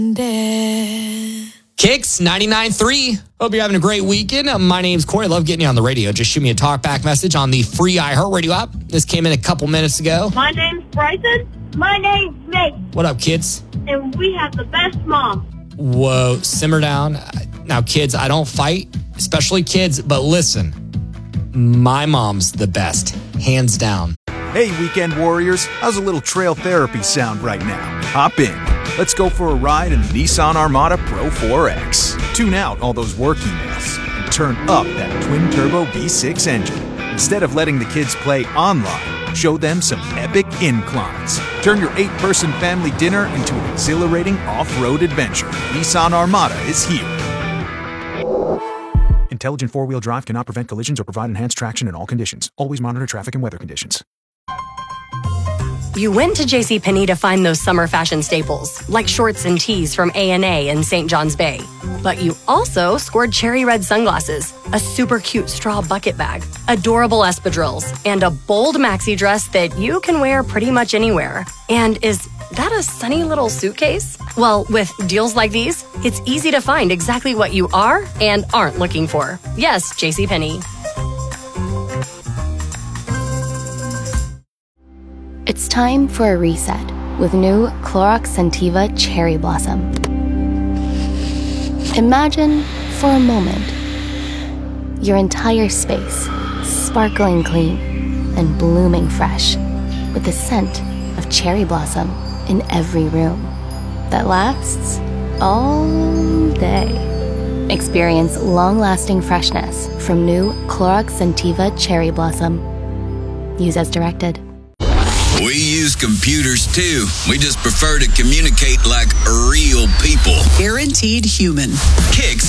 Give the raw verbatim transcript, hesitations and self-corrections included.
Kicks ninety-nine point three. Hope you're having a great weekend. Uh, my name's Corey. I love getting you on the radio. Just shoot me a talkback message on the free iHeartRadio app. This came in a couple minutes ago. My name's Bryson. My name's Nate. What up, kids? And we have the best mom. Whoa, simmer down. Now, kids, I don't fight, especially kids, but listen, my mom's the best, hands down. Hey, weekend warriors, how's a little trail therapy sound right now? Hop in. Let's go for a ride in the Nissan Armada Pro four X. Tune out all those work emails and turn up that twin-turbo V six engine. Instead of letting the kids play online, show them some epic inclines. Turn your eight-person family dinner into an exhilarating off-road adventure. Nissan Armada is here. Intelligent four-wheel drive cannot prevent collisions or provide enhanced traction in all conditions. Always monitor traffic and weather conditions. You went to JCPenney to find those summer fashion staples, like shorts and tees from A and A in Saint John's Bay. But you also scored cherry red sunglasses, a super cute straw bucket bag, adorable espadrilles, and a bold maxi dress that you can wear pretty much anywhere. And is that a sunny little suitcase? Well, with deals like these, it's easy to find exactly what you are and aren't looking for. Yes, JCPenney. It's time for a reset with new Clorox Scentiva Cherry Blossom. Imagine, for a moment, your entire space sparkling clean and blooming fresh with the scent of cherry blossom in every room that lasts all day. Experience long-lasting freshness from new Clorox Scentiva Cherry Blossom. Use as directed. We use computers too. We just prefer to communicate like real people. Guaranteed human. Kicks